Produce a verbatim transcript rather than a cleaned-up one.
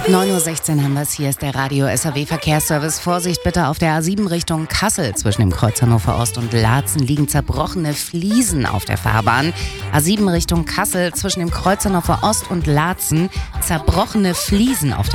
neun Uhr sechzehn haben wir es. Hier ist der Radio S A W Verkehrsservice. Vorsicht bitte auf der A sieben Richtung Kassel. Zwischen dem Kreuz Hannover Ost und Laatzen liegen zerbrochene Fliesen auf der Fahrbahn. A sieben Richtung Kassel. Zwischen dem Kreuz Hannover Ost und Laatzen zerbrochene Fliesen auf der